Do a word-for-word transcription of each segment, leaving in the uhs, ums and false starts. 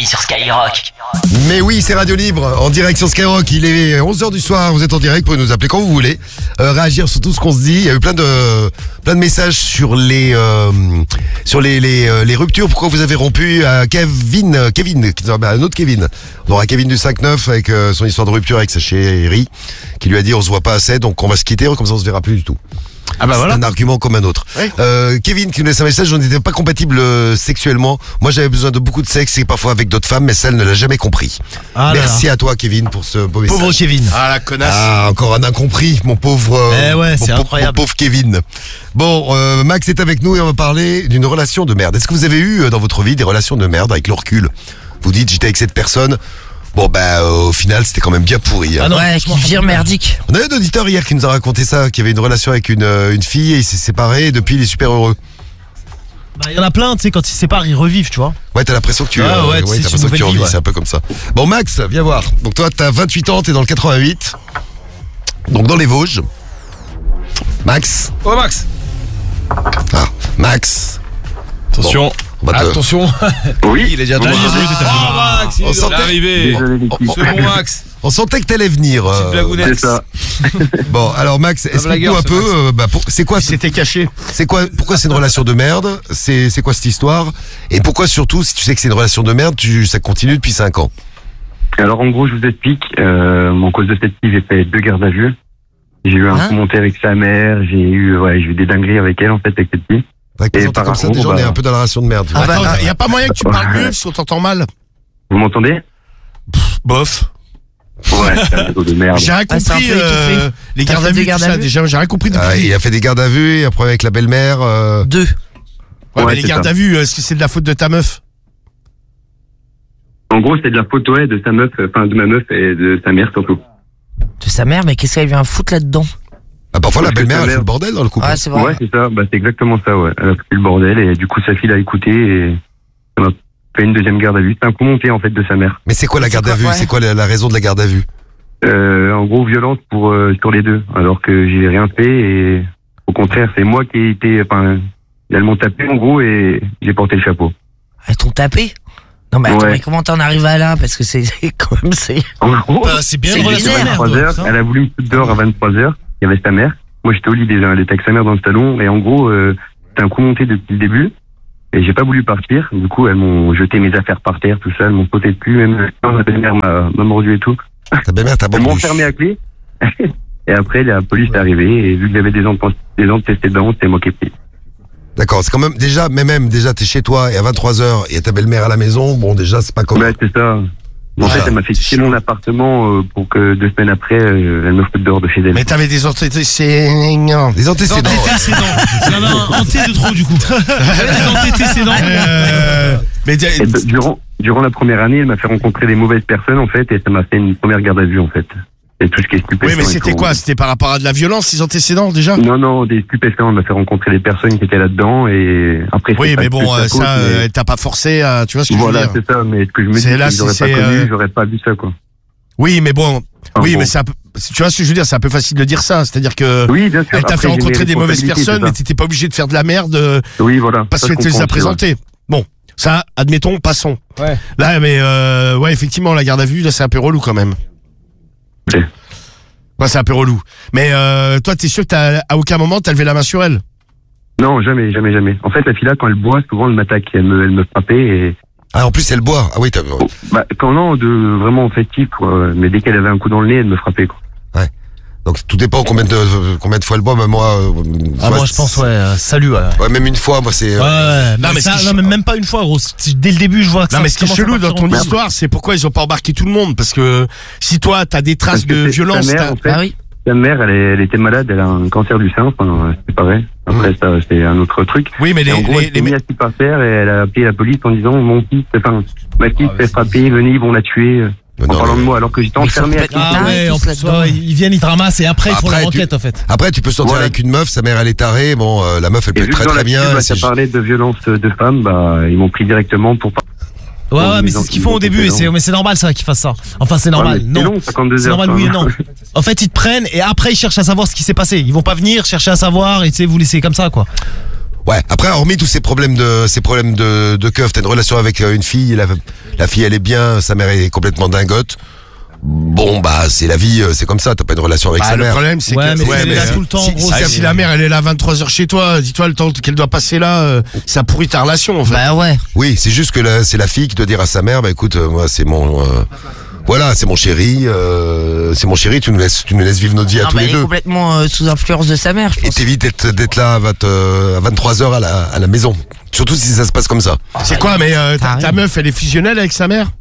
nuit sur Skyrock. Mais oui, c'est Radio Libre, en direct sur Skyrock. Il est onze heures du soir, vous êtes en direct, vous pouvez nous appeler quand vous voulez. Euh, réagir sur tout ce qu'on se dit. Il y a eu plein de plein de messages sur les euh, sur les les, euh, les ruptures. Pourquoi vous avez rompu à Kevin, Kevin, un autre Kevin. On aura Kevin du cinq neuf avec euh, son histoire de rupture avec sa chérie, qui lui a dit on se voit pas assez, donc on va se quitter, comme ça on se verra plus du tout. Ah bah voilà. C'est un argument comme un autre. Oui. Euh, Kevin qui nous laisse un message, on n'était pas compatible euh, sexuellement. Moi j'avais besoin de beaucoup de sexe et parfois avec d'autres femmes, mais celle ne l'a jamais compris. Ah Merci à toi Kevin pour ce beau message. Pauvre Kevin. Ah la connasse. Ah, encore un incompris, mon pauvre, euh, Eh ouais, mon, c'est pauvre- incroyable. mon pauvre Kevin. Bon, euh, Max est avec nous et on va parler d'une relation de merde. Est-ce que vous avez eu euh, dans votre vie des relations de merde avec le recul? Vous dites j'étais avec cette personne. Bon bah euh, au final c'était quand même bien pourri. Hein. Ah non, Ouais, franchement, qui vire merdique. On avait un auditeur hier qui nous a raconté ça, qui avait une relation avec une, euh, une fille et il s'est séparé et depuis il est super heureux. bah, il y en a plein, tu sais, quand ils se séparent, ils revivent, tu vois. Ouais, t'as l'impression que tu, Ah ouais, euh, tu sais, t'as c'est l'impression une que tu nouvelle revis, vie, ouais. c'est un peu comme ça. Bon Max, viens voir. Donc toi t'as vingt-huit ans, t'es dans le quatre-vingt-huit. Donc dans les Vosges. Max. Oh Max. Ah, Max. Attention. On va te- Attention. Oui, Il est déjà Bon, tombé. désolé, t'es Ah Max, il On est sentait- arrivé. désolé les filles. C'est bon Max. On sentait que t'allais venir. Petite euh, blagounette. C'est ça. Bon, alors Max, explique-nous blagueur, un ce peu. Max. euh, bah, pour- c'est quoi, ce- C'était caché. c'est quoi, pourquoi c'est une relation de merde? C'est, c'est quoi cette histoire? Et pourquoi surtout, si tu sais que c'est une relation de merde, tu, ça continue depuis cinq ans? Alors en gros, je vous explique. Euh, en cause de cette fille, j'ai fait deux gardes à vue. J'ai eu un Hein commentaire avec sa mère. J'ai eu, ouais, j'ai eu des dingueries avec elle en fait avec cette fille. Avec Et présenté par comme ça, contre, déjà on est bah- un peu dans la relation de merde. Ah bah, Attends, y a pas moyen que tu parles mieux parce qu'on t'entend mal. Vous m'entendez? Bof. Ouais, c'est un réseau de merde. J'ai rien Ah, c'est un compris. peu étouffé. euh, les T'as gardes fait à des vue, tout gardes à ça. vue Déjà, j'ai rien compris Ah, depuis. il a fait des gardes à vue, et après avec la belle-mère. euh, Deux. Ouais, Ouais, mais les c'est gardes ça. à vue, est-ce que c'est de la faute de ta meuf? En gros, c'était de la photo ouais, de sa meuf, enfin de ma meuf et de sa mère surtout. De sa mère, mais qu'est-ce qu'elle vient foutre là-dedans? Ah, parfois la Parce que belle-mère sa elle fait mère- le bordel dans le couple. Ouais, c'est vrai. Ouais, c'est ça. Bah, c'est exactement ça. Ouais. Elle a fait le bordel et du coup sa fille l'a écouté et ça m'a fait une deuxième garde à vue. C'est un coup monté en fait de sa mère. Mais c'est quoi la C'est garde à quoi, vue? ouais. C'est quoi la, la raison de la garde à vue? Euh, en gros, violence pour euh, sur les deux, alors que j'ai rien fait et au contraire, c'est moi qui ai été, enfin, elles m'ont tapé en gros et j'ai porté le chapeau. Elles t'ont tapé? Non, mais attends, Ouais. mais comment t'en arrives à là? Parce que c'est quand même, c'est. En gros, Bah, c'est bien C'est une relation de lunaire. merde. vingt-trois heures, ça. elle a voulu me foutre dehors à vingt-trois heures. Il y avait sa mère. Moi, j'étais au lit déjà. Elle était avec sa mère dans le salon et en gros, euh, c'était un coup monté depuis le début. Et j'ai pas voulu partir. Du coup, elles m'ont jeté mes affaires par terre, tout ça. Elles m'ont sauté dessus. Même ma belle-mère m'a m'a mordu et tout. Ta belle-mère t'a Elles m'ont mordu. enfermé à clé. Et après, la police est arrivée et vu que j'avais des antécédents, des antécédents, c'est moi qui ai pris. D'accord, c'est quand même déjà, mais même déjà t'es chez toi et à vingt-trois heures et ta belle-mère à la maison, bon déjà c'est pas comme. Ouais, c'est ça. En Voilà. fait, elle m'a fait quitter mon appartement euh, pour que deux semaines après, euh, elle me foute dehors de chez elle. Mais t'avais des antécédents. Les antécédents. Antécédents. Il y en a un anté de trop, du coup. Les antécédents. Euh, mais t'as- Et d- durant, durant la première année, elle m'a fait rencontrer des mauvaises personnes, en fait, et ça m'a fait une première garde à vue, en fait. Et tout ce qui est stupéfiant. oui, mais et c'était tout. quoi? C'était par rapport à de la violence, ces antécédents déjà? Non, non, des stupéfiants. Elle m'a fait rencontrer des personnes qui étaient là-dedans, et après. Oui, c'est pas mais bon, que euh, sa faute, ça, mais- euh, t'as pas forcé à, tu vois ce que Voilà, je veux dire? c'est ça, mais ce que je me dis, C'est c'est là, que j'aurais si pas c'est, connu, euh, j'aurais pas vu ça, quoi. Oui, mais bon, Enfin, oui, bon. mais c'est un peu, tu vois ce que je veux dire? C'est un peu facile de dire ça. C'est-à-dire que Oui, bien sûr. elle t'a Après, fait j'ai mes rencontrer des mauvaises responsabilités, personnes, c'est mais ça. t'étais pas obligé de faire de la merde euh, Oui, voilà. parce Ça, que je tu les comprends as aussi, présentés. Bon, ça, admettons, passons. Ouais. Là, mais euh, ouais, effectivement, la garde à vue, là, c'est un peu relou quand même. Ok. Ouais, c'est un peu relou. Mais euh, toi, t'es sûr que t'as, à aucun moment t'as levé la main sur elle? ouais. Non, jamais, jamais, jamais. En fait, la fille là, quand elle boit, souvent, elle m'attaque. Elle me, elle me frappait et. Ah en plus elle boit. Ah oui t'as. Bah, quand non, de vraiment affectif, quoi. Mais dès qu'elle avait un coup dans le nez, elle me frappait, quoi. Donc tout dépend combien de combien de fois elle boit. Mais moi. euh, Ah, soit- moi, je pense, ouais. euh, Salut, ouais. Ouais même une fois moi c'est. Ouais, euh, ouais. Non, Non, mais ça, ce qui- non, mais même pas une fois, gros. Si dès le début, je vois que Non, ça mais ce qui est commence à chelou dans partir ton en- histoire, c'est pourquoi ils ont pas embarqué tout le monde. Parce que si toi, t'as des traces Parce que de c'est- violence, sa mère, t'as- en fait, Ah oui. sa mère, elle, est- elle était malade, elle a un cancer du sein, enfin, c'est pareil. Après, ça, c'est un autre truc. oui, mais Et les, en gros, les, elle s'est les- mise assise par terre et elle a appelé la police en disant, mon fils, enfin, ma fille Ah, se fait frapper, venez, ils vont la tuer. mais En non, parlant mais- de moi, alors que j'étais Mais ils sont enfermé à complètement Ah ouais, en tous plus, là-dedans. ouais, ils viennent, ils te ramassent et après, ils font Après, leur tu- enquête, en fait. Après tu peux sortir Ouais. avec une meuf, sa mère elle est tarée. Bon euh, la meuf elle Et peut vu être que très dans très la bien. pub, c'est ça parlait de violence de femmes, bah, ils m'ont pris directement pour pas. Ouais, ouais, mais ils c'est ont- ce qu'ils ils font ont au début, et fait c'est, long. mais c'est normal, ça, qu'ils fassent ça. Enfin, c'est normal. Ouais, mais c'est non. long, cinquante-deux C'est heures, normal, oui et quand non. même. En fait, ils te prennent et après, ils cherchent à savoir ce qui s'est passé. Ils vont pas venir chercher à savoir et tu sais, vous laisser comme ça, quoi. Ouais, après, hormis tous ces problèmes de ces problèmes de, de keuf, t'as une relation avec euh, une fille, la, la fille elle est bien, sa mère est complètement dingote. Bon bah c'est la vie, euh, c'est comme ça, t'as pas une relation avec Bah, sa le mère. problème, c'est Ouais, que mais ouais, elle est mais, là euh, tout le temps, si, gros, si- c'est- si la mère elle est là vingt-trois heures chez toi, dis-toi le temps qu'elle doit passer là, euh, ça pourrit ta relation en fait. Bah ouais. Oui, c'est juste que la- c'est la fille qui doit dire à sa mère, bah écoute, euh, moi c'est mon, euh, voilà, c'est mon chéri, euh, c'est mon chéri, tu nous laisses, tu nous laisses vivre notre vie à Non, tous bah, les elle est deux. complètement euh, sous influence de sa mère, je Et pense. t'évites d'être, d'être là à, vingt, euh, à vingt-trois heures à la, à la maison. Surtout si ça se passe comme ça. C'est quoi, mais euh, ta, T'arrives. ta meuf elle est fusionnelle avec sa mère?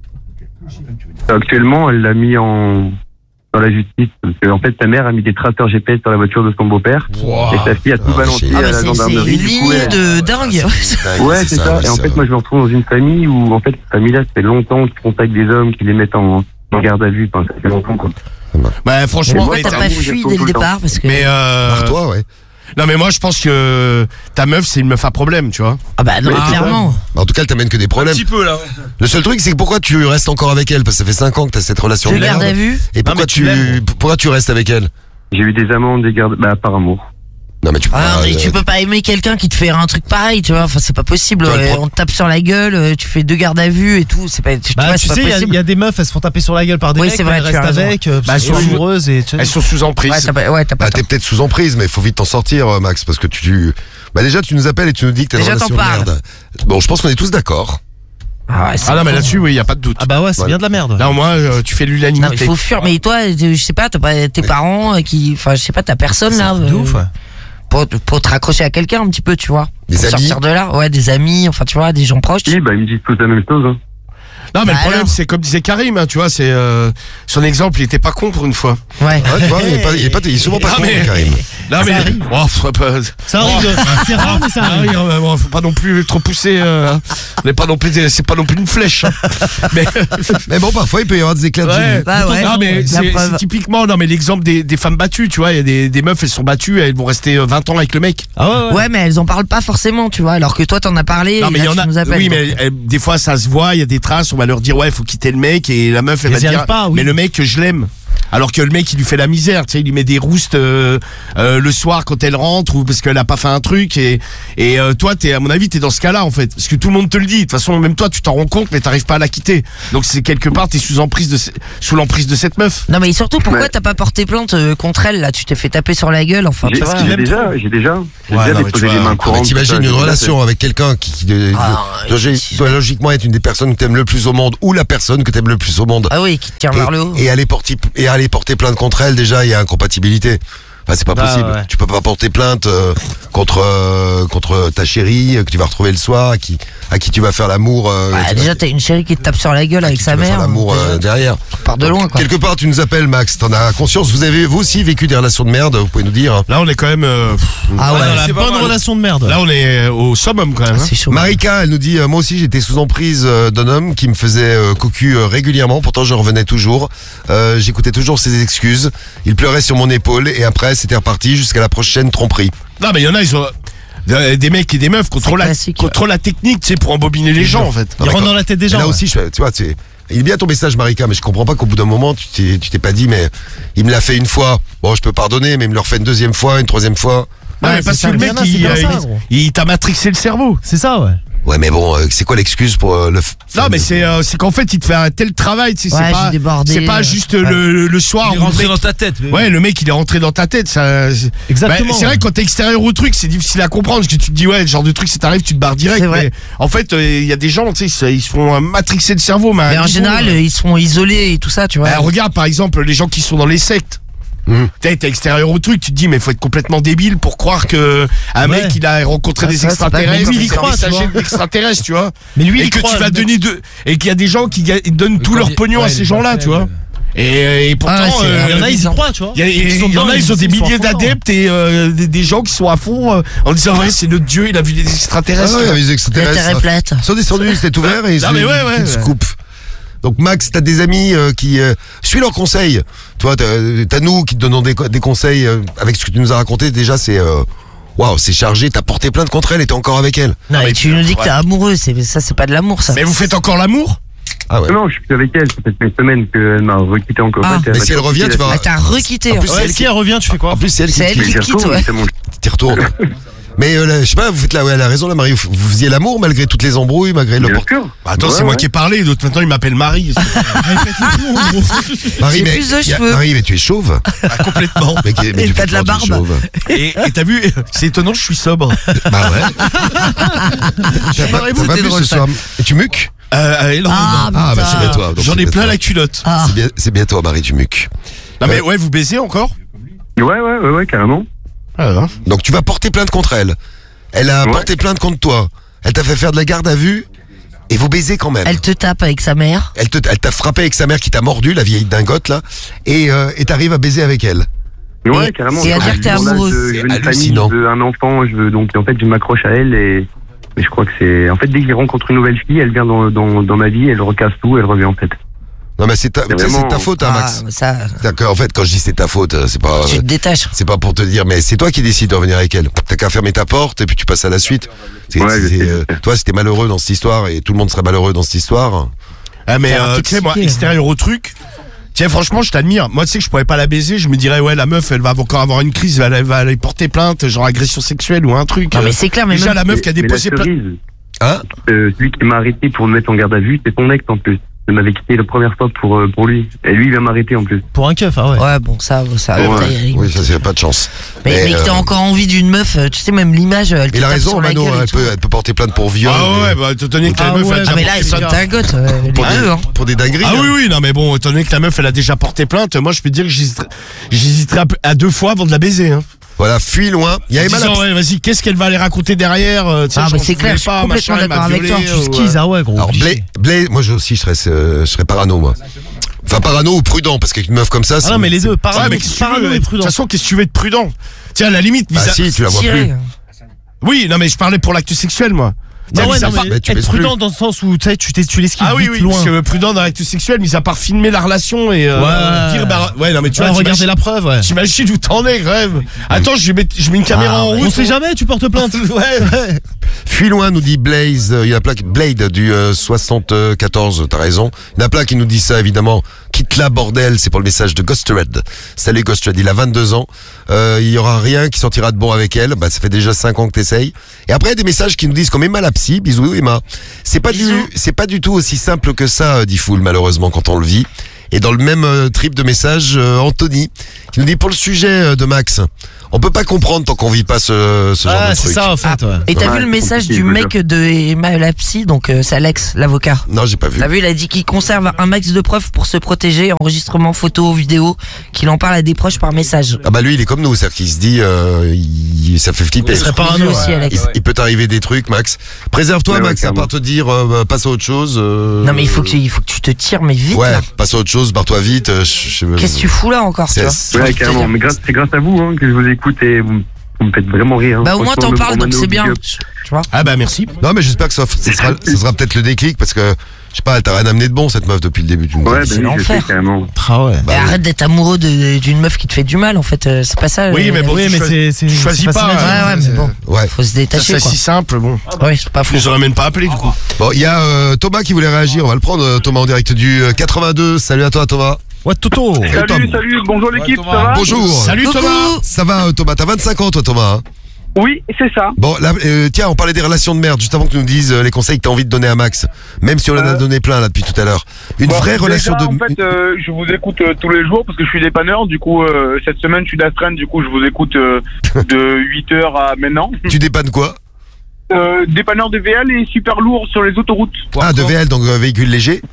Actuellement, elle l'a mis en dans la justice. Parce que, en fait, sa mère a mis des traceurs G P S sur la voiture de son beau-père. Wow. Et sa fille a tout Ah, balancé mais Ah à bah la c'est c'est gendarmerie. une Du coup, lignée elle- de dingue. Dingue, Ouais, c'est ça. ouais, Et en c'est fait, vrai. moi, je me retrouve dans une famille où, en fait, cette famille-là, ça fait longtemps qu'ils contactent des hommes, qui les mettent en, en garde à vue. Enfin, ça fait longtemps, quoi. Bah franchement, Pourquoi mais, t'as t'as- pas t'as- fui tout dès le le temps. départ parce que mais euh, Barre-toi, ouais. non mais moi je pense que ta meuf c'est une meuf à problème, tu vois. ah bah non Mais c'est clairement. En tout cas, elle t'amène que des problèmes. peu là. Le seul truc, c'est que pourquoi tu restes encore avec elle? Parce que ça fait cinq ans que t'as cette relation Je de garde à merde. vue. Et pourquoi mais tu l'aimes, tu, pourquoi tu restes avec elle? J'ai eu des amendes, des gardes, bah, par amour. Non, mais tu peux Ah, pas, mais euh, tu peux pas aimer quelqu'un qui te fait un truc pareil, tu vois. Enfin, c'est pas possible. Toi, le Euh, pro- On te tape sur la gueule, euh, tu fais deux gardes à vue et tout. C'est pas, tu, Bah, vois, tu c'est sais, pas il y, a- possible. y a des meufs, elles se font taper sur la gueule par des Oui, mecs, c'est vrai, elles tu as restent raison. avec, euh, Bah, parce qu'elles sont sur- amoureuses et tu sais. Elles sont sous emprise. Ouais, t'as pas, ouais, t'as pas Bah, tort. t'es peut-être sous emprise, mais il faut vite t'en sortir, euh, Max, parce que tu, bah, déjà, tu nous appelles et tu nous dis que t'as une Déjà, relation t'en de parles. merde. Bon, je pense qu'on est tous d'accord. Ah, ouais, c'est Ah non mais con. là-dessus oui, y a pas de doute. Ah bah ouais, c'est Voilà. bien de la merde. Là au moins euh, tu fais Non, mais l'unanimité. faut fuir. Mais toi, je sais pas, t'as pas tes parents euh, qui, enfin, je sais pas, t'as personne là de euh, ouf, ouais. pour, pour te raccrocher à quelqu'un un petit peu, tu vois. Des pour amis. sortir de là, ouais, des amis, enfin, tu vois, des gens proches. Si, bah, ils me disent tous la même chose, hein. Non mais Bah le problème alors. c'est comme disait Karim, hein, tu vois, c'est euh, son exemple, il était pas con pour une fois. Ouais. Ouais, tu vois, il est pas, il est pas, il est souvent pas Ah, con, mais- Karim. Non mais oh, faut pas- Ça arrive, de- c'est rare, mais ça Ah arrive. oui, euh, bon, faut pas non plus trop pousser. Euh, hein. On n'est pas non plus, des- c'est pas non plus une flèche. hein. Mais Mais bon, parfois, il peut y avoir des éclats de ouais, génie. Bah ouais. non mais La c'est preuve. c'est typiquement, non mais l'exemple des, des femmes battues, tu vois, il y a des, des meufs, elles sont battues, elles vont rester euh, vingt ans avec le mec. Ah ouais, ouais. Ouais, mais elles en parlent pas forcément, tu vois. Alors que toi, t'en as parlé. Non et mais là, il y en tu a, nous appelles, oui donc. mais euh, des fois ça se voit, il y a des traces, on va leur dire ouais, faut quitter le mec et la meuf elle Mais va elles y dire arrivent pas, oui. mais le mec je l'aime. Alors que le mec il lui fait la misère, tu sais, il lui met des roustes euh, euh, le soir quand elle rentre ou parce qu'elle a pas fait un truc et et euh, toi t'es à mon avis t'es dans ce cas-là en fait parce que tout le monde te le dit. De toute façon même toi tu t'en rends compte mais t'arrives pas à la quitter. Donc c'est quelque part t'es sous emprise de ce- sous l'emprise de cette meuf. Non, mais surtout, pourquoi Ouais. t'as pas porté plainte euh, contre elle là? Tu t'es fait taper sur la gueule, enfin, J'ai tu vois. j'ai déjà, j'ai déjà, j'ai Ouais, déjà non, mais déposé tu des vois, mains Ah, mais courantes. t'imagines tout ça, une j'ai relation avec quelqu'un qui, qui de- Ah, doit, ouais, doit logiquement être une des personnes que t'aimes le plus au monde ou la personne que t'aimes le plus au monde. Ah oui, qui te tire Et, vers le haut. et aller porter et aller porter plainte contre elle, déjà il y a incompatibilité. Enfin, c'est pas Ah, possible. ouais. Tu peux pas porter plainte euh, contre euh, contre ta chérie euh, que tu vas retrouver le soir, à qui à qui tu vas faire l'amour. euh, Bah, tu déjà, vas- t'as une chérie qui te tape sur la gueule à avec qui sa tu vas faire mère. l'amour euh, déjà, derrière. tu pars de loin, quoi. Quelque part, tu nous appelles, Max. T'en as conscience. Vous avez vous aussi vécu des relations de merde. Vous pouvez nous dire. hein. Là on est quand même euh, pff, Ah ouais, dans la c'est pas bonne mal. relation de merde. là on est au summum quand même. hein. c'est chaud. Marika, elle nous dit, euh, moi aussi j'étais sous emprise euh, d'un homme qui me faisait euh, cocu euh, régulièrement, pourtant je revenais toujours. Euh, J'écoutais toujours ses excuses. Il pleurait sur mon épaule et après c'était reparti jusqu'à la prochaine tromperie. Non mais il y en a ils ont des des mecs et des meufs contre C'est la classique. contre la technique, tu sais, pour embobiner les gens en fait. Il rentre dans la tête des Et gens. là ouais. aussi, je fais- tu vois, tu sais, il est bien ton message, Marika, mais je comprends pas qu'au bout d'un moment, tu t'es tu t'es pas dit, mais il me l'a fait une fois. Bon, je peux pardonner, mais il me le refait une deuxième fois, une troisième fois. Non, Ouais, mais parce c'est que le ça. mec Non, non, c'est il, comme euh, ça, il- gros. il t'a matrixé le cerveau. C'est ça, ouais. Ouais, mais bon, euh, c'est quoi l'excuse pour euh, le. f- Non mais c'est euh, c'est qu'en fait il te fait un tel travail, tu sais, Ouais, c'est j'ai pas débordé, c'est pas euh, juste le, le soir Ah, Il est où le rentré mec- dans ta tête. mais- Ouais, le mec il est rentré dans ta tête, ça. c'est- Exactement. Bah, c'est vrai que quand t'es extérieur au truc, c'est difficile à comprendre parce que tu te dis ouais, le genre de truc, ça t'arrive, tu te barres direct. C'est vrai. Mais en fait, euh, il y a des gens, tu sais, ils se font euh, matrixer le cerveau. Mais, à un Mais en niveau, général, euh, euh, ils sont isolés et tout ça, tu vois. bah, regarde par exemple les gens qui sont dans les sectes. Mmh. T'es t'es extérieur au truc, tu te dis mais faut être complètement débile pour croire que un Ouais. mec il a rencontré Ah, des ça, c'est pas extraterrestres, le mec il qui est croit, tu messager vois. d'extraterrestres, tu vois. Mais lui, Et il que croit, tu vas le mec. donner de et qu'il y a des gens qui ga- donnent tout leur pognon à ces gens-là, tu vois. Et, et pourtant, Ah, c'est- euh, Il y en a, ils y Ils croient, tu vois. il y, a- il y en a, ils ont des milliers d'adeptes et euh, des, des gens qui sont à fond euh, en disant ouais c'est notre dieu, il a vu des Ah extraterrestres. ouais, il y avait des La extraterrestres. terre est plate. Ils sont descendus, c'était ouvert et ils Ah, ont mais une ouais, ouais, petite ouais. scoop. Donc Max, t'as des amis euh, qui euh, suis leurs conseils. Toi, t'as t'as nous qui te donnons des, co- des conseils euh, avec ce que tu nous as raconté. Déjà, c'est euh, waouh, c'est chargé. T'as porté plainte contre elle et t'es encore avec elle. Non, mais mais tu tu- nous dis que ouais. t'es amoureux, c'est ça, c'est pas de l'amour, ça. Mais vous faites encore l'amour? Ah ouais. Non, je suis plus avec elle. Ça fait une semaine qu'elle m'a requitté encore. Ah. En fait, elle Mais m'a si elle revient, tu vas. Ah, t'as requitté. En plus, en c'est fait. elle Si elle revient, tu fais quoi? En plus, c'est elle qui C'est elle qui qui- Mais j'y quitte, retourne, ouais. c'est mon- t'y retourne. Mais euh, là, je sais pas, vous faites la, ouais, elle a raison, la Marie. Vous, vous faisiez l'amour malgré toutes les embrouilles, malgré le Bien port. sûr. Bah, attends, Ouais, c'est moi ouais. qui ai parlé, d'autres maintenant il m'appelle Marie. Marie, J'ai mais, plus de y a- cheveux. Marie, mais tu es chauve. Ah, complètement. Mais, qui- mais Et tu t'as fais de la comment, tu es barbe. chauve Et et t'as vu, c'est étonnant, je suis sobre. Bah ouais. T'as pas, t'as pas C'était bu drôle, ce ça. soir. Et tu muques Euh, euh, énormément. Ah, Ah, bah putain. c'est bien toi. donc J'en c'est ai bien plein toi. la culotte. Ah. C'est bien, c'est bien toi, Marie, tu muques. Non mais ouais, vous baisez encore? Ouais, ouais, ouais, ouais, carrément. Ah, Donc tu vas porter plainte contre elle. Elle a Ouais. porté plainte contre toi. Elle t'a fait faire de la garde à vue et vous baisez quand même. Elle te tape avec sa mère. Elle te- elle t'a frappé avec sa mère qui t'a mordu, la vieille dingote là, et euh, et t'arrives à baiser avec elle. Ouais, Et- carrément. et à Je- dire que t'es là, amoureux. Je, je veux C'est une famille, hallucinant. je veux un enfant, je veux donc en fait je m'accroche à elle et, et je crois que c'est en fait dès que je rencontre une nouvelle fille, elle vient dans, dans, dans ma vie, elle recasse tout, elle revient en fait. Non mais c'est ta, C'est ça, c'est vraiment- ta faute, hein, Max. Ah, ça, D'accord, en fait, quand je dis c'est ta faute, euh, c'est pas, tu te détaches. c'est pas pour te dire, mais c'est toi qui décides de revenir avec elle. T'as qu'à fermer ta porte et puis tu passes à la suite. C'est, Ouais, je c'est, sais, euh, je sais. toi, si t'es malheureux dans cette histoire et tout le monde serait malheureux dans cette histoire. Ah mais T'as euh, tu sais moi, intoxiqué, extérieur au truc. Tiens, franchement, je t'admire. Moi, tu sais que je pourrais pas la baiser. Je me dirais, ouais, la meuf, elle va encore avoir une crise, elle va aller porter plainte, genre agression sexuelle ou un truc. Non, mais c'est clair, mais Déjà, même- la meuf qui a Mais la déposé plainte. cerise, Hein? euh, celui qui m'a arrêté pour me mettre en garde à vue, c'est ton ex en plus. Elle m'avait quitté la première fois pour, euh, pour lui. Et lui, il vient m'arrêter en plus. Pour un keuf, ah ouais. Ouais, bon, ça, ça. Ouais. ça, il- Oui, ça c'est pas de chance. Mais, mais, Mais, que t'as euh, encore envie d'une meuf, euh, tu sais, même l'image, elle te Il a tape raison, sur la Mano, gueule et elle tout. peut, elle peut porter plainte pour viol. Ah mais- ouais, bah, étant donné que la Ah meuf ouais, a déjà Ah, mais là, porté ils sont plainte. dingotes, euh, les pour, deux, des, hein. pour des dingueries. Ah hein. oui, oui, non, mais bon, étant donné que la meuf, elle a déjà porté plainte, moi, je peux te dire que j'hésiterais, j'hésiterais à, à deux fois avant de la baiser, hein. Voilà, fuis loin. Il y a En Emma disant, la- ouais, vas-y, qu'est-ce qu'elle va aller raconter derrière? euh, tu sais, Ah, genre, mais c'est je clair, voulais je suis pas, complètement machin, elle m'a d'accord avec violé, toi. euh, Tu skis, ah ouais, gros. Alors Blé, Blé, moi je aussi je serais, euh, je serais parano moi. Enfin parano ou prudent parce qu'avec une meuf comme ça. Ah c'est- non, mais les deux, Ouais, parano, mais qu'est-ce que tu parano veux? et De prudent. toute façon, qu'est-ce que tu veux être prudent? Tiens, à la limite, Bah mis à- si, tu la vois Tiré. plus. Oui, non, mais je parlais pour l'acte sexuel, moi. Non, Tiens, ouais, mis à non, part- mais mais tu être baisses prudent dans le sens où tu sais, tu t'es- tu l'esquives Ah oui, vite oui, loin. parce que prudent dans l'acte sexuel, mis à part filmer la relation et euh, Ouais. dire, bah, ouais, non, mais tu Ah, vois, regardez t'imagines- la preuve, ouais. t'imagines où t'en es, quand même. Attends, je mets, je mets une caméra Ah, en ouais. route. On sait jamais, tu portes plainte. Ouais. Fuis loin nous dit Blaze, euh, il y a plein qui- Blade du euh, soixante-quatorze, t'as raison. Il y en a plein qui nous dit ça évidemment. Quitte la bordel, c'est pour le message de Ghost Red. Salut Ghost Red, il a vingt-deux ans. Euh, il y aura rien qui sortira de bon avec elle. Bah ça fait déjà cinq ans que t'essayes. Et après il y a des messages qui nous disent comme Emma la psy, bisous Emma. C'est pas du, Bisous. c'est pas du tout aussi simple que ça, euh, dit Foul malheureusement quand on le vit. Et dans le même euh, trip de messages, euh, Anthony qui nous dit pour le sujet euh, de Max, on peut pas comprendre tant qu'on vit pas ce, ce genre Ah, de c'est truc. ça, en fait, ouais. Et t'as Ouais, vu le c'est message compliqué, du je veux mec de Emma la psy, donc euh, c'est Alex, l'avocat. Non, j'ai pas vu. T'as vu, il a dit qu'il conserve un max de preuves pour se protéger, enregistrement, photo, vidéo, qu'il en parle à des proches par message. Ah bah lui il est comme nous, c'est-à-dire qu'il se dit, euh, il- ça fait flipper. Il serait Lui parano, aussi, ouais. Alex. Il, il peut t'arriver des trucs, Max. Préserve-toi, Ouais, ouais, Max, à clairement. part te dire, euh, bah, passe à autre chose. euh, Non mais il faut que tu, il faut que tu te tires mais vite Ouais, là. passe à autre chose, barre-toi vite. euh, je- je- Qu'est-ce que tu fous là encore, tu C'est- vois c'est- Ouais, carrément. Mais grâce, c'est grâce à vous hein, que je vous écoute et vous, vous me faites vraiment rire. hein. Bah au moins Franchement, t'en le parles grand donc Mano, c'est bien. big up. Tu vois. Ah bah merci. Non, mais j'espère que ça, ça sera, ça sera peut-être le déclic parce que, je sais pas, elle t'a rien amené de bon, cette meuf, depuis le début. Tu nous Ouais, as bah, dit. c'est oui, je l'enfer. sais carrément. Ah ouais. Bah Mais oui. arrête d'être amoureux de- d'une meuf qui te fait du mal en fait, euh, c'est pas ça. Oui, euh, mais bon, Oui, tu mais choisis- c'est. tu c'est- choisis c'est pas, facile à Ouais, dire. ouais, mais bon, Ouais. faut se Ça détacher c'est quoi. si simple, bon. Ouais, c'est pas Je faux. les aurais même pas appelés, du coup. Bon, il y a euh, Thomas qui voulait réagir. On va le prendre, euh, Thomas, en direct du euh, quatre-vingt-deux. Salut à toi, Thomas. Ouais, Toto. Tom. Salut, salut, bonjour l'équipe, ça va? Bonjour. Salut Coucou. Thomas. Ça va, euh, Thomas? T'as vingt-cinq ans, toi, Thomas. hein Oui, c'est ça. Bon, là, euh, tiens, on parlait des relations de merde, juste avant que tu nous dises euh, les conseils que tu as envie de donner à Max, même si on en a Euh, donné plein là depuis tout à l'heure. Une Bon, vraie déjà, relation de... En fait, euh, je vous écoute euh, tous les jours parce que je suis dépanneur. Du coup, euh, cette semaine, je suis d'astreinte. Du coup, je vous écoute euh, de huit heures à maintenant. Tu dépannes quoi? Euh, dépanneur de V L et super lourd sur les autoroutes. Ah, de V L, donc euh, véhicule léger.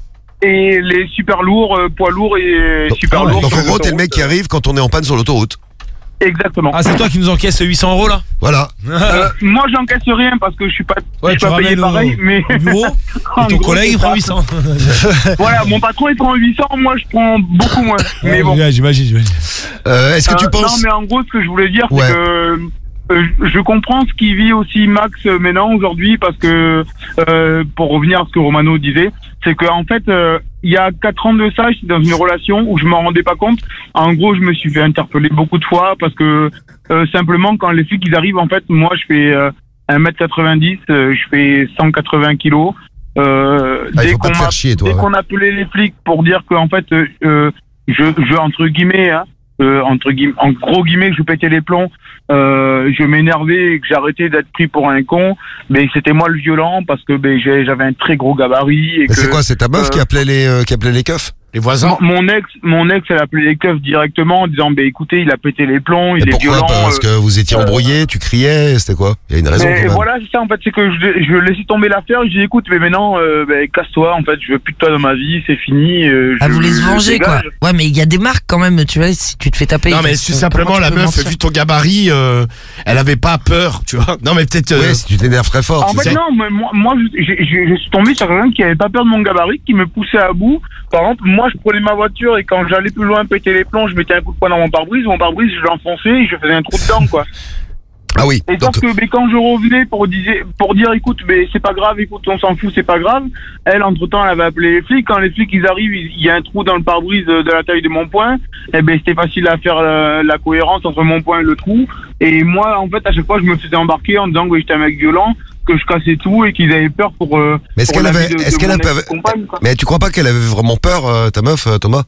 Et les super lourds, euh, poids lourds et Donc, super ah ouais. lourds. Donc sur en les gros, t'es le mec autoroutes. qui arrive quand on est en panne sur l'autoroute. Exactement. Ah, c'est toi qui nous encaisse huit cents euros là? Voilà. Euh, moi, j'encaisse rien parce que je suis pas, Ouais, je tu suis pas payé ramènes au- pareil. Mais Au bureau, en et ton gros, collègue c'est il prend ça. huit cents. Voilà, mon patron il prend huit cents, moi je prends beaucoup moins. Mais bon. Ouais, j'imagine, j'imagine. Euh, Est-ce que tu Euh, penses... Non, mais en gros, ce que je voulais dire, Ouais. c'est que euh, je comprends ce qui vit aussi Max euh, maintenant aujourd'hui, parce que euh, pour revenir à ce que Romano disait, c'est que en fait, euh, il y a quatre ans de ça, j'étais dans une relation où je m'en rendais pas compte. En gros, je me suis fait interpeller beaucoup de fois parce que euh, simplement quand les flics ils arrivent, en fait, moi je fais euh, un mètre quatre-vingt-dix, euh, je fais cent quatre-vingts kilos. Euh, Ah, il dès faut pas qu'on te m'a faire chier, toi. dès ouais. qu'on appelait les flics pour dire que en fait, euh, je, je entre guillemets, hein, euh, entre guillemets, en gros guillemets, que je pétais les plombs, euh, je m'énervais et que j'arrêtais d'être pris pour un con, mais c'était moi le violent parce que ben, j'ai- j'avais un très gros gabarit. Et Mais que, c'est quoi, c'est ta meuf euh, qui appelait les, euh, qui appelait les keufs? Les voisins. mon, mon ex, mon ex, elle appelait les keufs directement en disant, ben écoutez, il a pété les plombs, il Et est pourquoi? violent. Parce euh, que vous étiez embrouillés, tu criais, c'était quoi? Il y a une raison quand Mais même. voilà, c'est ça en fait, c'est que je, je laissais tomber l'affaire, je dis écoute, mais maintenant, euh, ben, casse-toi, en fait, je veux plus de toi dans ma vie, c'est fini. Euh, Elle je- voulait se je venger, quoi. dégage. Ouais, mais il y a des marques quand même, tu vois, si tu te fais taper. Non mais comment c'est simplement tu la peux meuf, mentir vu ton gabarit, euh, elle avait pas peur, tu vois. Non mais peut-être. euh, Ouais, si tu t'énerves très fort. En tu fait, sais. non, mais moi, moi je, je- je- je suis tombé sur quelqu'un qui avait pas peur de mon gabarit, qui me poussait à bout. Par exemple, moi, je prenais ma voiture et quand j'allais plus loin péter les plombs, je mettais un coup de poing dans mon pare-brise. Mon pare-brise, je l'enfonçais et je faisais un trou dedans, quoi. Ah oui, Et donc sauf que mais quand je revenais pour dire, pour dire écoute, mais c'est pas grave, écoute, on s'en fout, c'est pas grave. Elle, entre-temps, elle avait appelé les flics. Quand les flics ils arrivent, il il y a un trou dans le pare-brise de, de la taille de mon poing. Et ben c'était facile à faire euh, la cohérence entre mon poing et le trou. Et moi, en fait, à chaque fois, je me faisais embarquer en disant que j'étais un mec violent, que je cassais tout et qu'ils avaient peur pour. Euh, Mais est-ce pour qu'elle la avait, vie de- est-ce de qu'elle mon avait, ex-compagne, quoi. mais tu crois pas qu'elle avait vraiment peur, euh, ta meuf, euh, Thomas?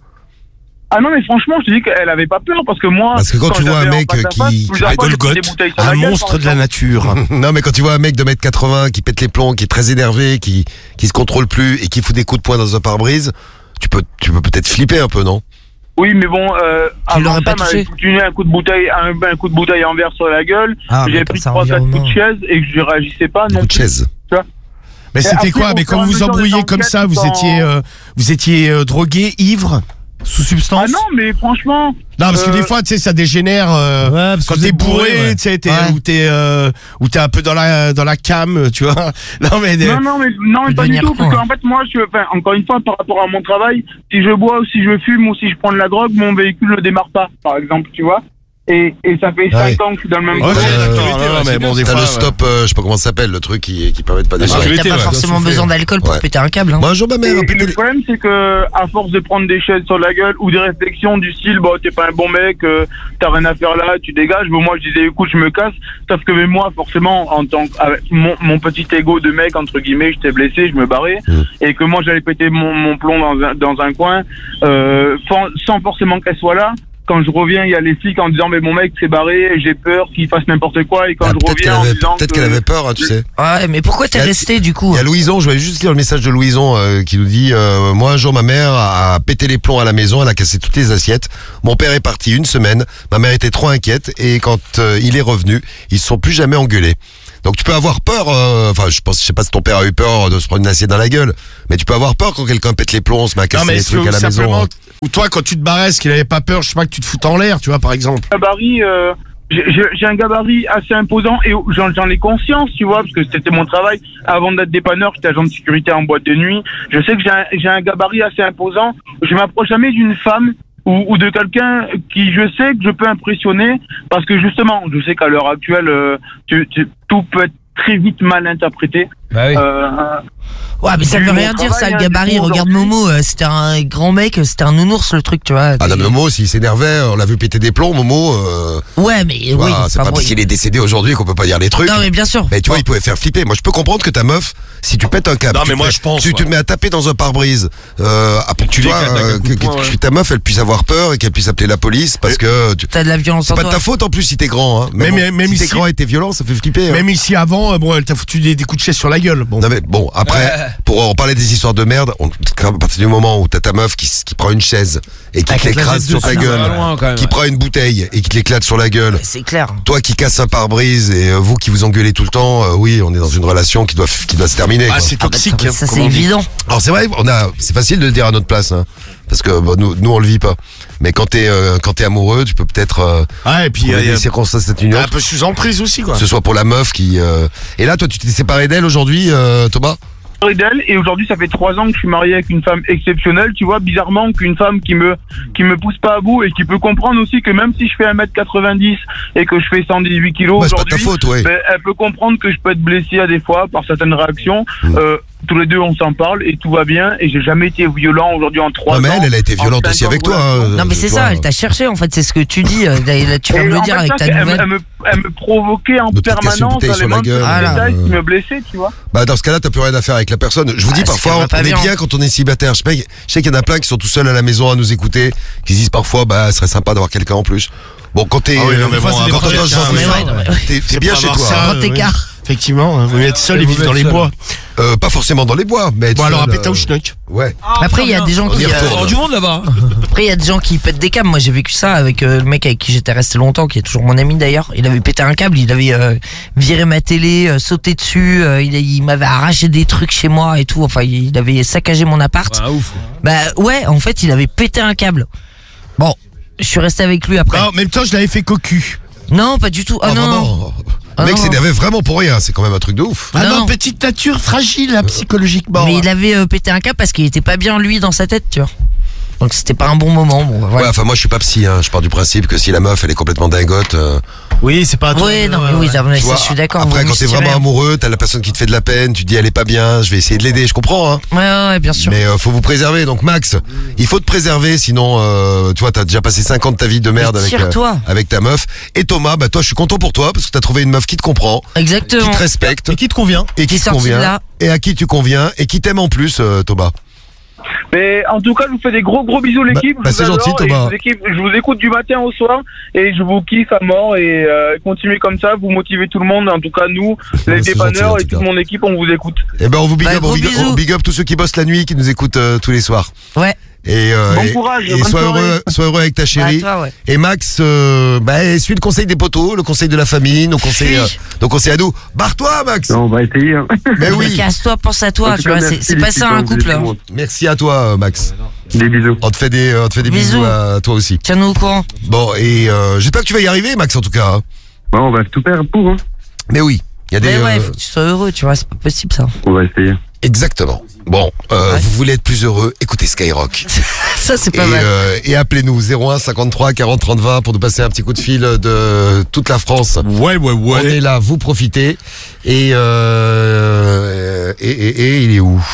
Ah non, mais franchement, je te dis qu'elle avait pas peur parce que moi. Parce que quand tu vois un j'avais en mec face à qui- face, qui plusieurs fois, j'ai pris des Golgoth, bouteilles sur un la gueule, monstre par de la exemple. nature. Non, mais quand tu vois un mec de mètre quatre-vingts qui pète les plombs, qui est très énervé, qui, qui se contrôle plus et qui fout des coups de poing dans un pare-brise, tu peux, tu peux peut-être flipper un peu, non? Oui, mais bon, euh, Tu avant l'aurais ça, pas m'avait touché foutu un coup de bouteille, un, un coup de bouteille en verre sur la gueule. Ah, mais J'ai comme pris ça, trois quatre coups de environnement. chaise et que je réagissais pas Des non coups de plus. chaise. Mais c'était après, quoi? au Mais fur quand et à vous vous mesure des embrouillez comme enquêtes, ça, vous sans- étiez, euh, vous étiez euh, drogué, ivre? Sous Ah substance. non, mais franchement. Non, parce que Euh, des fois, tu sais, ça dégénère. euh, Ouais, parce que quand vous t'es êtes bourré, bourré, ouais. tu sais, t'es, Ouais. ou t'es, euh, ou t'es un peu dans la, dans la cam, tu vois. Non mais. Non, non, mais, non, mais pas du Devenir tout, con, parce hein. qu'en fait, moi, je, enfin, encore une fois, par rapport à mon travail, si je bois ou si je fume ou si je prends de la drogue, mon véhicule ne démarre pas, par exemple, tu vois. Et, et ça fait Ouais. cinq ans que je suis dans le même Ok, boulot. d'accord, non, non, mais bon, des T'as fois. le ouais. stop, euh, je sais pas comment ça s'appelle, le truc qui, qui permet de pas démarrer. T'as pas ouais. forcément besoin d'alcool pour Ouais. péter un câble, hein. Moi, un jour, ma Et, mère a et pété le les... problème, c'est que, à force de prendre des chaises sur la gueule ou des réflexions du style, bah, t'es pas un bon mec, euh, t'as rien à faire là, tu dégages. Bon, moi, je disais, écoute, je me casse. Sauf que, mais moi, forcément, en tant que, avec mon, mon petit ego de mec, entre guillemets, j'étais blessé, je me barrais. Mm. Et que moi, j'allais péter mon, mon plomb dans un, dans un coin, euh, sans, sans forcément qu'elle soit là. Quand je reviens, il y a les flics en disant, mais mon mec s'est barré, j'ai peur qu'il fasse n'importe quoi. Et quand Ah, je peut-être qu'elle reviens en avait, disant peut-être que- qu'elle avait peur, hein, tu sais. Ouais, mais pourquoi t'es Il y a- resté, du coup? Il y a Louison, je voulais juste lire le message de Louison euh, qui nous dit euh, moi un jour ma mère a pété les plombs à la maison, elle a cassé toutes les assiettes. Mon père est parti une semaine, ma mère était trop inquiète et quand euh, il est revenu, ils se sont plus jamais engueulés. Donc tu peux avoir peur, euh, enfin je pense, je sais pas si ton père a eu peur de se prendre une assiette dans la gueule, mais tu peux avoir peur quand quelqu'un pète les plombs, se met à Non casser mais les est-ce trucs que à la maison. simplement, hein. ou toi quand tu te barrais, est-ce qu'il avait pas peur, je sais pas, que tu te foutes en l'air, tu vois, par exemple. gabarit, euh, j'ai- j'ai j'ai un gabarit assez imposant et j'en j'en ai conscience, tu vois, parce que c'était mon travail. Avant d'être dépanneur, j'étais agent de sécurité en boîte de nuit. Je sais que j'ai un, j'ai un gabarit assez imposant. Je m'approche jamais d'une femme ou, ou de quelqu'un qui je sais que je peux impressionner parce que justement, je sais qu'à l'heure actuelle, euh, tu- tu- tout peut être très vite mal interprété. Bah oui. Euh, Ouais, mais ça Vu veut mon rien dire, ça, travail, le hein, gabarit. du coup, Regarde aujourd'hui- Momo, euh, c'était un grand mec, c'était un nounours, le truc, tu vois. Ah non, mais Momo, s'il s'énervait, on l'a vu péter des plombs, Momo, euh, Ouais, mais tu vois, oui, c'est enfin, pas bon, parce qu'il est décédé aujourd'hui qu'on peut pas dire les trucs. Non, mais bien sûr. Mais tu vois, il pouvait faire flipper. Moi, je peux comprendre que ta meuf, si tu pètes un câble, Non, tu mais te moi, mets- je pense, tu, tu ouais. te mets à taper dans un pare-brise, euh, ah, pour que tu Tu vois, l'éclates avec un euh, coup que, de poing, que ouais. ta meuf, elle puisse avoir peur et qu'elle puisse appeler la police parce que tu- T'as de la violence c'est en pas de toi. ta faute en plus si t'es grand. Hein. Mais Même- bon, même si t'es ici- grand et t'es violent, ça fait flipper. hein. Même ici avant, euh, bon, elle t'a foutu des, des coups de chaise sur la gueule. Bon. Non mais bon, après, pour en parler des histoires de merde, on, à partir du moment où t'as ta meuf qui, s- qui prend une chaise et qui Ah, te qui te la l'écrase jette sur ta dessus, gueule, ça va loin, quand même, qui ouais. prend une bouteille et qui te l'éclate sur la gueule, C'est clair. toi qui casse un pare-brise et euh, vous qui vous engueulez tout le temps, euh, oui, on est dans une relation qui doit, f- qui doit se terminer. Ah, quoi. c'est Ah bah, toxique. ça, hein, ça, comme c'est on dit. évident. Alors c'est vrai, on a, c'est facile de le dire à notre place, hein, parce que bon, nous, nous on le vit pas. Mais quand t'es, euh, quand t'es amoureux, tu peux peut-être euh, Ouais, et puis il y trouver a- il y des a circonstances un atténuantes, peu sous emprise aussi, quoi. que ce soit pour la meuf qui. euh, Et là, toi, tu t'es séparé d'elle aujourd'hui, euh, Thomas. d'elle et aujourd'hui ça fait trois ans que je suis marié avec une femme exceptionnelle, tu vois, bizarrement qu'une femme qui me qui me pousse pas à bout et qui peut comprendre aussi que même si je fais un mètre quatre-vingt-dix et que je fais cent dix-huit kilos Bah, c'est pas de ta aujourd'hui, faute, ouais. ben, elle peut comprendre que je peux être blessé à des fois par certaines réactions. Mm. Euh, tous les deux on s'en parle et tout va bien et j'ai jamais été violent aujourd'hui en trois Non, ans. mais elle, elle a été violente en aussi cinq ans avec de toi. relation. hein, Non mais c'est toi. ça, elle t'a cherché en fait, c'est ce que tu dis. euh, Là, tu viens de Et le en dire fait, avec ça, ta elle, me- nouvelle. elle me, elle me provoquait en De te casser une permanence bouteille dans sur les la moindres gueule, détails euh, qui me blessaient, tu vois. Bah dans ce cas-là, t'as plus rien à faire avec la personne. Je vous dis Ah, c'est parfois, qu'elle va on pas est bien. bien quand on est célibataire. Je sais, pas, je sais qu'il y en a plein qui sont tout seuls à la maison à nous écouter, qui se disent parfois, bah, ce serait sympa d'avoir quelqu'un en plus. Bon, quand t'es, Ah oui, non, mais euh, bon, quand c'est des t'entends ce projets, genre de mais ça, ouais, non, mais ouais. t'es- t'es C'est bien pour chez avoir toi. ça, hein. Grand oui. écart. Effectivement, hein, vous êtes seul et vous vivre dans êtes les seul. bois. Euh, pas forcément dans les bois, mais être Bon, alors à seul, péta euh, ou schnock. Ouais. Après il y a des gens On y qui, retourne. Il y a du monde là-bas. après il y a des gens qui pètent des câbles. Moi j'ai vécu ça avec euh, le mec avec qui j'étais resté longtemps, qui est toujours mon ami d'ailleurs. Il avait pété un câble, il avait euh, viré ma télé, euh, sauté dessus, euh, il, il m'avait arraché des trucs chez moi et tout. Enfin il, il avait saccagé mon appart. Ah ouf. Bah ouais, en fait il avait pété un câble. Bon, je suis resté avec lui après. Ah, en même temps, je l'avais fait cocu. Non, pas du tout. Ah Oh, non. vraiment. Ah Le mec non. s'énervait vraiment pour rien, c'est quand même un truc de ouf. Ah non, Non. petite nature fragile, là, psychologiquement. Mais il avait euh, pété un câble parce qu'il était pas bien lui dans sa tête, tu vois. Donc c'était pas un bon moment. Bon, bah, Ouais, voilà. enfin moi je suis pas psy, hein. Je pars du principe que si la meuf elle est complètement dingote, euh, Oui, c'est pas un truc. Ouais, non, euh, mais oui, ouais. ça, mais tu ça, vois, je suis d'accord. après vous quand t'es vous vraiment tirez. amoureux, t'as la personne qui te fait de la peine, tu te dis elle est pas bien, je vais essayer de l'aider, je comprends hein. Ouais, ouais, ouais, bien sûr. Mais euh, faut vous préserver. Donc Max, il faut te préserver, sinon euh, tu vois, t'as déjà passé cinq ans de ta vie de merde Mais avec, tire-toi. avec ta meuf. Et Thomas, bah toi je suis content pour toi parce que t'as trouvé une meuf qui te comprend, qui Exactement. te respecte Et qui te convient? et qui Qui est te sorti de convient là. et à qui tu conviens et qui t'aime en plus, euh, Thomas. Mais en tout cas, je vous fais des gros gros bisous l'équipe. bah, Je vous c'est gentil, adore et Thomas. Je vous, équipe- je vous écoute du matin au soir et je vous kiffe à mort et euh, continuez comme ça, vous motivez tout le monde. En tout cas, nous, les c'est dépanneurs gentil, en et tout toute cas. mon équipe, on vous écoute. Et ben on vous big Bah, up, on gros big, bisous. on big up tous ceux qui bossent la nuit, qui nous écoutent euh, tous les soirs. Ouais. Et, euh, Bon et- courage, et bonne sois soirée. heureux, sois heureux avec ta Bah, chérie. toi, ouais. Et Max, euh, bah, suis le conseil des potos, le conseil de la famille, nos conseils, Fuis. euh, nos conseils à nous. Barre-toi, Max. Non, on va essayer. Hein. Mais Mais oui. casse-toi, pense à toi, En tout tu cas, vois. C'est merci, c'est les pas petits ça gens, un vous couple. êtes hein. bons. Merci à toi, euh, Max. Des bisous. On te fait des, on te fait des bisous, Bisous. à toi aussi. Tiens-nous au courant. Bon, et euh, j'espère que tu vas y arriver, Max, en tout cas. hein. Bon, on va tout faire pour. Hein. Mais oui, il y a des. Mais ouais, euh, faut que tu sois heureux, tu vois. C'est pas possible ça. On va essayer. Exactement. Bon, euh, Ouais. vous voulez être plus heureux, écoutez Skyrock. Ça, c'est Et, pas mal. euh, et appelez-nous zéro un cinquante-trois quarante trente vingt pour nous passer un petit coup de fil de toute la France. Ouais, ouais, On ouais. est là, vous profitez. Et, euh, et, et, et il est où?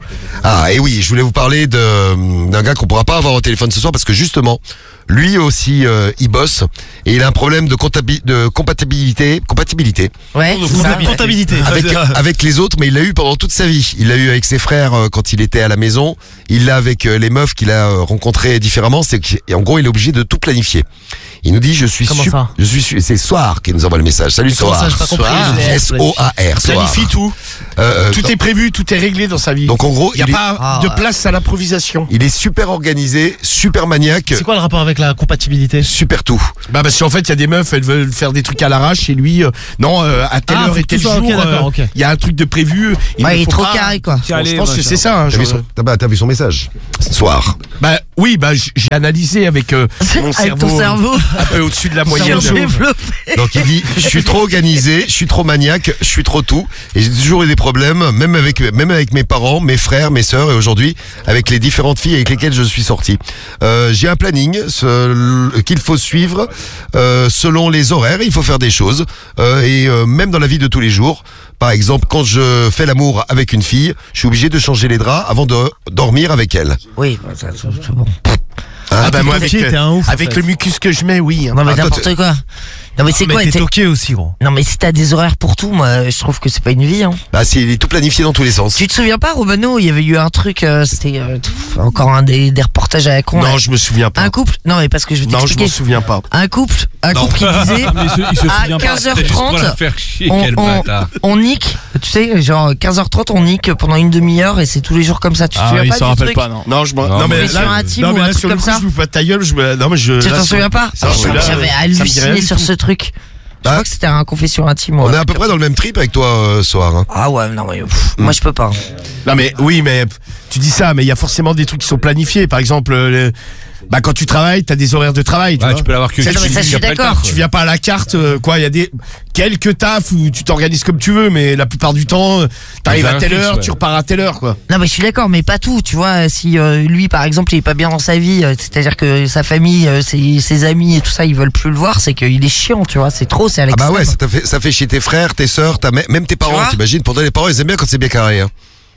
Ah, et oui, je voulais vous parler de d'un gars qu'on pourra pas avoir au téléphone ce soir parce que justement, lui aussi, euh, il bosse et il a un problème de, comptabi- de compatibilité, compatibilité Ouais, c'est ça. Comptabilité. Comptabilité. avec, avec les autres, mais il l'a eu pendant toute sa vie. Il l'a eu avec ses frères euh, quand il était à la maison. Il l'a avec euh, les meufs qu'il a euh, rencontrées différemment. C'est qu'en gros, il est obligé de tout planifier. Il nous dit, je suis Comment sup- ça je suis su- c'est Soir qui nous envoie le message. Salut Comment ça, Soir. j'ai pas compris. Soir. S O A R. Soir. Planifie tout. Euh, euh, Tout est prévu, tout est réglé dans sa vie. donc en gros, il n'y a il est, pas Ah, de ouais. place à l'improvisation. il est super organisé, super maniaque, C'est quoi le rapport avec la compatibilité? super tout. Bah parce qu'en fait, il y a des meufs, elles veulent faire des trucs à l'arrache et lui, euh, non, euh, à telle Ah, heure faut et que tel tout soit- jour, ok, d'accord, euh, ok. il y a un truc de prévu. Il Ouais, ne il est faut trop pas- carré, quoi. Bon, je pense que c'est ça. hein, T'as vu, genre, son, t'as, bah, t'as vu son message. Soir. Bah oui, bah j- j'ai analysé avec euh, mon Avec cerveau, ton cerveau. un peu au-dessus de la moyenne. Cerveau développé. Donc il dit, je suis trop organisé, je suis trop maniaque, je suis trop tout, et j'ai toujours eu des problèmes, même avec même avec mes parents, mes frères, mes sœurs, et aujourd'hui avec les différentes filles avec lesquelles je suis sorti. Euh, j'ai un planning ce- qu'il faut suivre euh, selon les horaires. Il faut faire des choses, euh, et euh, même dans la vie de tous les jours. Par exemple, quand je fais l'amour avec une fille, je suis obligé de changer les draps avant de dormir avec elle. Oui, bah, ça, ça, c'est bon. Ah bah moi avec, toqué, t'es un ouf, en avec fait. le mucus que je mets, oui. hein. Non, mais Ah, toi, n'importe quoi. Non, mais c'est Mais quoi t'es t'es- toqué aussi, gros. Non, mais si t'as des horaires pour tout, moi, je trouve que c'est pas une vie, hein. Bah, c'est, il est tout planifié dans tous les sens. Tu te souviens pas, Romano, il y avait eu un truc, euh, c'était euh, pff, encore un des, des reportages à la con. là. Non, je me souviens pas. Un couple, non, mais parce que je vais Non, je m'en t'expliquer. souviens pas. Un couple, un couple qui disait, Mais il se- il se à souvient pas. quinze heures C'est juste pour trente, la faire chier, on, quel on, bâtard. on nique, tu sais, genre quinze heures trente, on nique pendant une demi-heure et c'est tous les jours comme ça. Tu te Ah, souviens il pas s'en du rappelle truc pas, non. Non, je m'en- Non, non, mais mais sur là, un team non, ou mais un là, truc sur le comme coup, ça. je vous fais ta gueule, je me- non mais je Tu là, t'en sur- souviens pas ça, Ah, celui-là, j'avais ça me dit rien halluciné du sur tout. ce truc. Je Bah, crois que c'était un confession intime. On ouais. est à peu près dans le même trip avec toi, euh, Soir. Hein. Ah ouais, non, mais pff, moi je peux pas. Non mais oui, mais pff, tu dis ça, mais il y a forcément des trucs qui sont planifiés. Par exemple, euh, le- bah quand tu travailles, t'as des horaires de travail. Tu, Ouais, vois. tu peux l'avoir que C'est- Non, mais ça, je suis après le d'accord. taf, Tu ouais. viens pas à la carte, euh, quoi. Il y a des quelques tafs où tu t'organises comme tu veux, mais la plupart du temps, euh, t'arrives Dans à un telle fixe, heure, ouais. tu repars à telle heure, quoi. Non mais je suis d'accord, mais pas tout, tu vois. Si euh, lui par exemple il est pas bien dans sa vie, euh, c'est-à-dire que sa famille, euh, ses, ses amis et tout ça, ils veulent plus le voir, c'est qu'il est chiant, tu vois. C'est trop, c'est à Ah l'extrême. bah ouais, ça, t'a fait, ça fait chier tes frères, tes sœurs, ta mè- même tes parents. vois T'imagines, pourtant les parents ils aiment bien quand c'est bien carré. Hein.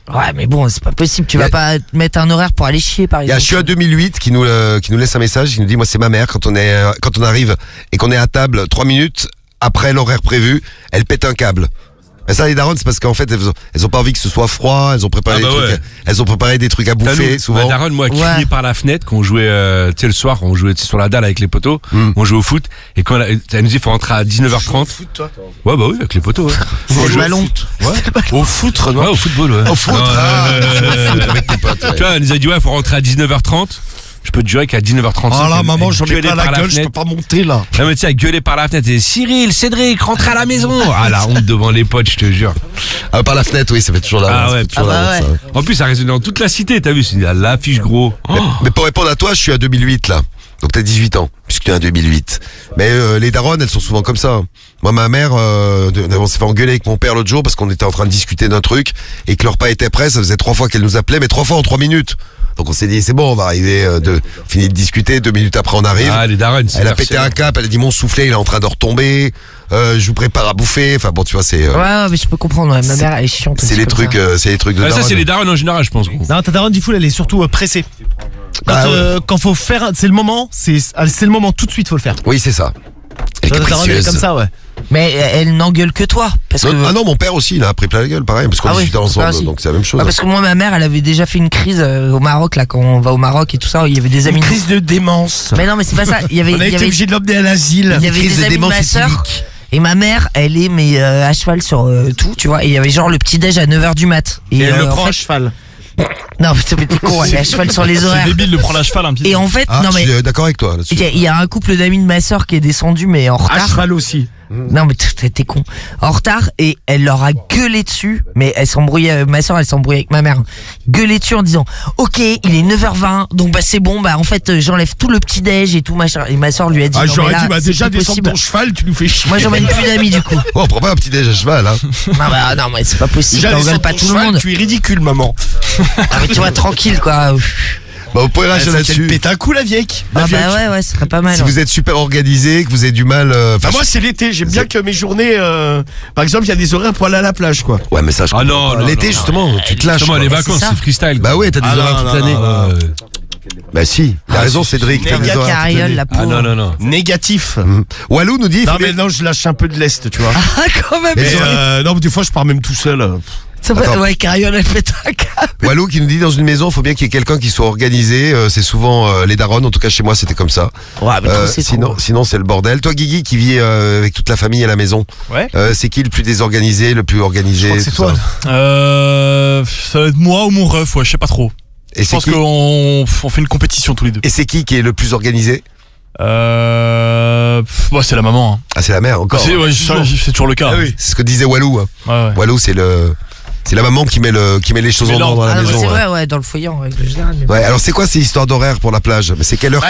Ouais, mais bon, c'est pas possible. Tu Y a- vas pas te mettre un horaire pour aller chier, par Il y a exemple. Chua deux mille huit qui nous, euh, qui nous laisse un message, qui nous dit, moi c'est ma mère, quand on est, euh, quand on arrive et qu'on est à table trois minutes après l'horaire prévu, elle pète un câble. Mais ça, les darons, c'est parce qu'en fait, elles ont, elles ont pas envie que ce soit froid, elles ont préparé, Ah bah des, trucs, ouais. elles ont préparé des trucs à T'as bouffer, nous, souvent. Ma daronne, moi, a crié Ouais. par la fenêtre quand on jouait, euh, tu sais, le soir, quand on jouait tu sais, sur la dalle avec les poteaux, Mm. on jouait au foot, et quand elle, elle nous dit, faut rentrer à dix-neuf heures trente. Ouais, bah oui, avec les poteaux, ouais. C'est le ballon. Au foutre, non Ouais, au football, ouais. Au foot, Non, ah, euh, au foot avec tes potes, ouais. Tu vois, elle nous a dit, ouais, faut rentrer à dix-neuf heures trente. Je peux te jurer qu'à dix-neuf heures trente-cinq. Ah là, elle- maman, elle j'en ai gueulait plein la par gueule, je peux fenêtre. pas monter là. Non, mais tu sais, elle gueulait par la fenêtre, et Cyril, Cédric, rentrez à la maison. Ah, la honte devant les potes, je te jure. Ah, par la fenêtre, oui, ça fait toujours la Ah ça ouais, fait toujours ah la bah honte, ouais. ça. En plus, ça résonne dans toute la cité, t'as vu, c'est l'affiche gros. Oh. Mais, mais pour répondre à toi, je suis à deux mille huit là. Donc t'as dix-huit ans, puisque tu es à deux mille huit. Mais euh, les darons, elles sont souvent comme ça. Moi, ma mère, euh, de- on s'est fait engueuler avec mon père l'autre jour parce qu'on était en train de discuter d'un truc et que le repas était prêt. Ça faisait trois fois qu'elle nous appelait, mais trois fois en trois minutes. Donc on s'est dit, c'est bon, on va arriver, euh, de finir de discuter. Deux minutes après, on arrive. Ah, les darons, c'est Elle a pété un versé. cap, elle a dit mon soufflet, il est en train de retomber. Euh, je vous prépare à bouffer. Enfin bon, tu vois, c'est euh, Ouais, ouais, mais je peux comprendre. Ouais. Ma C'est- mère, elle est chiante. c'est aussi les comme trucs, ça. euh, c'est les trucs de Ah, ça, darons. c'est les darons en général, je pense, gros. Non, ta daronne, du coup, elle est surtout euh, pressée. Quand, Ah ouais. euh, quand faut faire, un- c'est le moment, c'est c'est le moment, tout de suite, faut le faire. Oui, c'est ça. Elle est Ta daronne, elle est capricieuse. comme ça, ouais. Mais elle n'engueule que toi. Parce que... Non, ah non, mon père aussi, il a pris plein la gueule, pareil, parce qu'on Ah oui, discutait mon père ensemble, aussi. donc c'est la même chose. Ah, parce que moi, ma mère, elle avait déjà fait une crise euh, au Maroc, là, quand on va au Maroc et tout ça, il y avait des amis. Une crise de démence. Mais non, mais c'est pas ça. Il y avait, On a il y été avait, obligé de l'emmener à l'asile. il y avait crise des de amis de démence ma sœur. éthylique. Et ma mère, elle est mais euh, à cheval sur euh, tout, tu vois. Et il y avait genre le petit déj à neuf heures du mat. Et elle euh, le en prend fait- à cheval. Non, mais t'es t'es con, elle est à cheval sur les C'est horaires. débile de prendre la cheval un pied. Et en fait, Ah, non je mais suis euh, d'accord avec toi là-dessus. il y, a- il y a un couple d'amis de ma sœur qui est descendu mais en À retard. cheval aussi. Non mais t'es t'es con. En retard et elle leur a gueulé dessus. Mais elle s'embrouillait, euh, ma sœur elle s'embrouillait avec ma mère. Gueulé dessus en disant ok il est neuf heures vingt donc bah c'est bon bah en fait euh, j'enlève tout le petit déj et tout machin. Et ma sœur lui a dit Ah, non, mais j'aurais là, dit, bah c'est déjà, plus descendre possible. ton cheval, tu nous fais chier. Moi j'emmène plus d'amis du coup. Oh, on prend pas un petit déj à cheval, hein. Non bah non mais c'est pas possible. Déjà, T'engueules descendre pas ton tout le cheval, monde. tu es ridicule, maman. Ah mais tu vois tranquille quoi. Bah, vous pouvez réagir Elle là-dessus. pète un coup, la vieille. La Ah vieille. bah ouais ouais ce serait pas mal. Si ouais. vous êtes super organisé, que vous avez du mal. euh, enfin, Ah, moi, c'est l'été. J'aime bien que mes journées. euh, Par exemple, il y a des horaires pour aller à la plage, quoi. ouais, mais ça, je Ah comprends non, pas. non, L'été, non, justement, tu te lâches. Justement, quoi. les c'est vacances, ça. c'est freestyle. Bah ouais, t'as des Ah horaires non, toute non, l'année. non, Euh, Bah si, t'as raison, Cédric. Mais T'as Le des gars qui horaires toute arriole l'année. la Ah pauvre. non, non, non. Négatif. Mhm. Walou nous dit. il Non, faut mais bien- non, je lâche un peu de l'Est, tu vois. Ah quand même. Mais Mais ils ont- euh, non, mais des fois, je pars même tout seul. C'est vrai, Attends. ouais, Carriole, elle pète un câble. Walou qui nous dit dans une maison, il faut bien qu'il y ait quelqu'un qui soit organisé. euh, c'est souvent euh, les darons. En tout cas, chez moi, c'était comme ça. Ouais, mais Euh, trop, c'est sinon, trop. sinon c'est le bordel. Toi, Guigui, qui vit euh, avec toute la famille à la maison. Ouais. Euh, c'est qui le plus désorganisé, le plus organisé Je crois que c'est tout toi. ça Euh, ça va être moi ou mon ref, ouais, je sais pas trop. Et Je c'est pense qui qu'on on fait une compétition tous les deux. Et c'est qui qui est le plus organisé? Euh, pff, bah, c'est la maman. Hein. Ah, c'est la mère encore. C'est ouais, ça, c'est toujours le cas. Ah oui. C'est ce que disait Walou. hein. Ouais, ouais. Walou, c'est le, c'est la maman qui met le, qui met les choses Mais en non. ordre dans la Ah, non, mais maison. c'est ouais. vrai, ouais, dans le foyer en règle générale. mais bon. Ouais, alors c'est quoi ces histoires d'horaire pour la plage? Mais c'est quelle heure